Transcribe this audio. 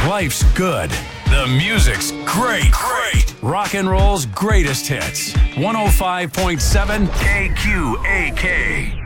Life's good. The music's great. Rock and roll's greatest hits. 105.7 KQAK.